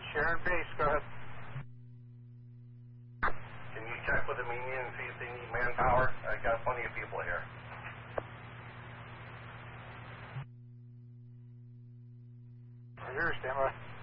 Sharon Base, go ahead. Can you check with the median and see if they need manpower? I got plenty of people here. Here, stand by.